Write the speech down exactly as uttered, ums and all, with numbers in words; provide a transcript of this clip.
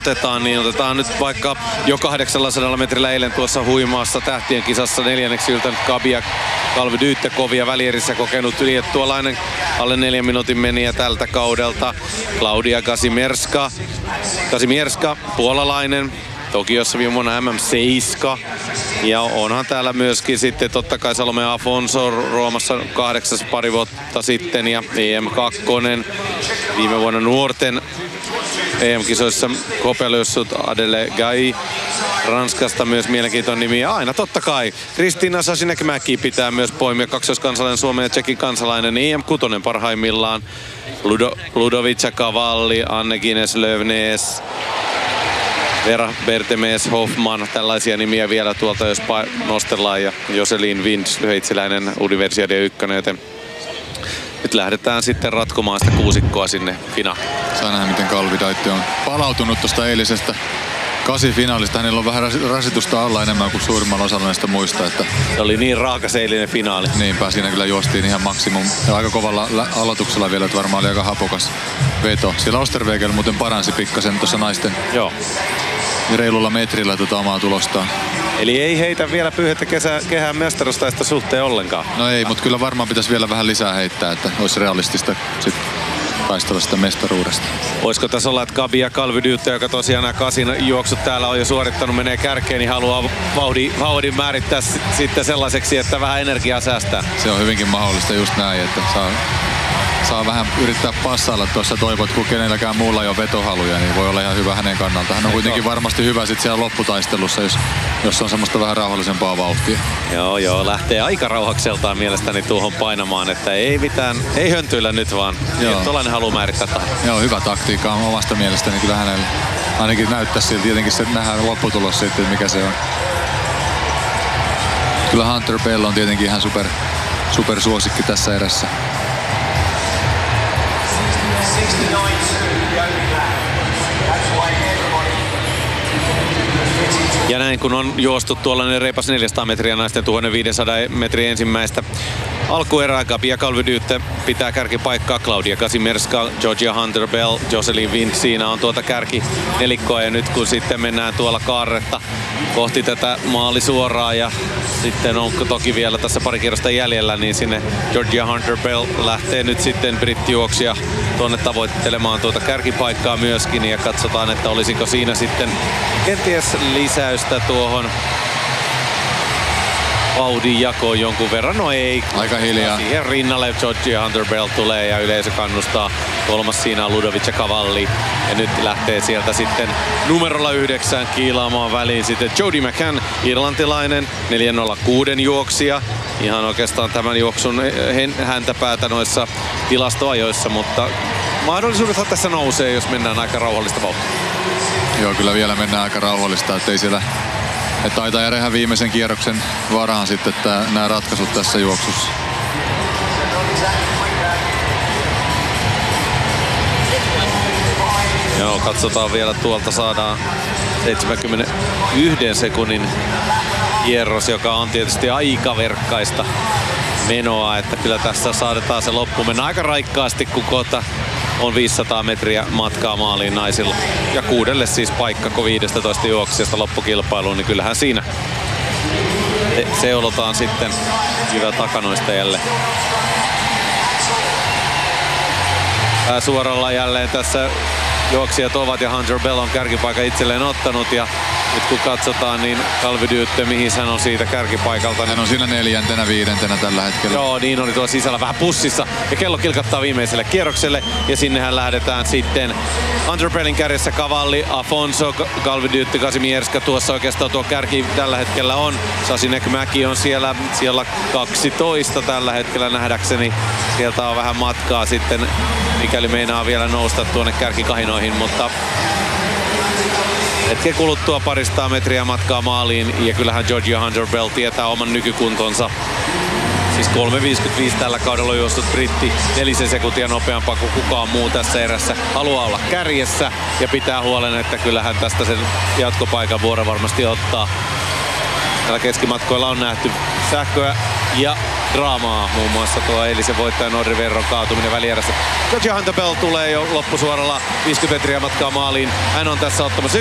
Otetaan, niin otetaan nyt vaikka jo kahdeksansadaa metrillä eilen tuossa huimaassa tähtien kisassa neljänneksi yltänyt Kabia Kalvi-Dyytte kovia välierissä kokenut liettualainen alle neljän minuutin meniä tältä kaudelta. Klaudia Kazimierska, Kazimierska puolalainen, Tokiossa viime vuonna M M seitsemän. Ja onhan täällä myöskin sitten totta kai Salome Afonso Roomassa kahdeksas pari vuotta sitten ja E M kaksi viime vuonna nuorten E M-kisoissa Kopeliussut Adele Gai Ranskasta myös mielenkiintoinen nimi. Ja aina totta kai Kristiina Sasinek-Mäki pitää myös poimia, kaksoiskansalainen Suomen ja Tšekin kansalainen E M kuusi parhaimmillaan. Ludo, Ludovica Cavalli, Anne Gines Lövnes, Vera Bertemes, Hoffman, tällaisia nimiä vielä tuolta jos nostellaan. Ja Joselin Wind, sveitsiläinen Universiade ykkönen, joten nyt lähdetään sitten ratkomaan sitä kuusikkoa sinne finaaliin. Saa nähdä, miten Kalvi-Dyytte on palautunut tuosta eilisestä kasifinaalista. Hänellä on vähän rasitusta alla enemmän kuin suurimmalla osalla näistä muista. Että se oli niin raaka se eilinen finaali. Niinpä, siinä kyllä juostiin ihan maksimum. Ja aika kovalla aloituksella vielä, että varmaan oli aika hapokas veto. Siellä Osterwegel muuten paransi pikkasen tuossa naisten Joo. reilulla metrillä tuota omaa tulostaan. Eli ei heitä vielä pyyhettä kesä, kehään mestaruustaista suhteen ollenkaan. No ei, mutta kyllä varmaan pitäisi vielä vähän lisää heittää, että olisi realistista sitten taistella sitä mestaruudesta. Voisiko tässä olla, että Kabia Kalvi-Dyytte, joka tosiaan nämä kasin juoksut täällä on jo suorittanut, menee kärkeen, niin haluaa vauhdin, vauhdin määrittää s- sitten sellaiseksi, että vähän energiaa säästää? Se on hyvinkin mahdollista just näin, että saa, saa vähän yrittää passailla tuossa toivot, kun kenelläkään muulla ei ole vetohaluja, niin voi olla ihan hyvä hänen kannalta. Hän on kuitenkin varmasti hyvä sitten siellä lopputaistelussa, jos, jos on semmoista vähän rauhallisempaa vauhtia. Joo, joo, lähtee aika rauhakseltaan mielestäni tuohon painamaan, että ei mitään, ei höntyillä nyt vaan. Tuollainen haluaa määrittää tahan. Joo, hyvä taktiikka on omasta mielestäni kyllä hänelle. Ainakin näyttää siltä, tietenkin se nähdään lopputulos sitten, mikä se on. Kyllä Hunter Bell on tietenkin ihan super, super suosikki tässä erässä. Ja näin kun on juostu tuollainen reipas neljäsataa metriä naisten tuhatviisisataa metriä ensimmäistä alkuerää, Kabia Kalvi-Dyytte pitää kärkipaikkaa, Klaudia Kazimierska, Georgia Hunter Bell, Joselin Wind, siinä on tuota kärki nelikkoa ja nyt kun sitten mennään tuolla kaarretta kohti tätä maalisuoraa ja sitten on toki vielä tässä pari kierrosta jäljellä, niin sinne Georgia Hunter Bell lähtee nyt sitten brittijuoksija tuonne tavoittelemaan tuota kärkipaikkaa myöskin ja katsotaan, että olisiko siinä sitten kenties lisäystä tuohon vauhdin jakoon jonkun verran. No ei. Aika hiljaa. Siihen rinnalle Georgia Hunter Bell tulee ja yleisö kannustaa. Kolmas siinä on Ludovica Cavalli. Ja nyt lähtee sieltä sitten numerolla yhdeksän kiilaamaan väliin sitten Jody McCann, irlantilainen neljä nolla kuusi juoksija. Ihan oikeastaan tämän juoksun häntä päätä noissa tilastoajoissa, mutta mahdollisuudet tässä nousee, jos mennään aika rauhallista vauhtia. Joo, kyllä vielä mennään aika rauhallista, ettei siellä että taitaa jäädä ihan viimeisen kierroksen varaan sitten tää, nämä ratkaisut tässä juoksussa. Joo, katsotaan vielä tuolta saadaan seitsemänkymmentäyhden sekunnin kierros, joka on tietysti aika verkkaista menoa, että kyllä tässä saadaan se loppu mennä aika raikkaasti, kun kohta on viisisataa metriä matkaa maaliin naisilla. Ja kuudelle siis paikka, kun viisitoista juoksijasta loppukilpailuun, niin kyllähän siinä seulotaan sitten hyvä takanoistajalle. Suoralla jälleen tässä juoksijat ovat ja Hunter Bell on kärkipaikan itselleen ottanut ja nyt kun katsotaan, niin Kalvi-Dyytte, mihin hän on siitä kärkipaikalta. Hän on siinä neljäntenä, viidentenä tällä hetkellä. Joo, niin oli tuolla sisällä vähän pussissa. Ja kello kilkattaa viimeiselle kierrokselle. Ja sinnehän lähdetään sitten Hunter Bellin kärjessä Cavalli, Afonso, Kalvi-Dyytte, Kazimierska. Tuossa oikeastaan tuo kärki tällä hetkellä on. Sasinek-Mäki on siellä, siellä kaksitoista tällä hetkellä nähdäkseni. Sieltä on vähän matkaa sitten, mikäli meinaa vielä nousta tuonne kärkikahinoihin, mutta hetken kuluttua paristaa metriä matkaa maaliin ja kyllähän Georgia Hunter Bell tietää oman nykykuntonsa. Siis kolme viisikymmentäviisi tällä kaudella on juossut britti nelisen sekuntia nopeampaa kuin kukaan muu tässä erässä. Haluaa olla kärjessä ja pitää huolen, että kyllähän tästä sen jatkopaikan vuoro varmasti ottaa. Täällä keskimatkoilla on nähty sähköä ja draamaa, muun muassa tuo eilisen voittajan Nordin Verron kaatuminen välierässä. Georgia Hunter Bell tulee jo loppusuoralla viisikymmentä metriä matkaa maaliin. Hän on tässä ottamassa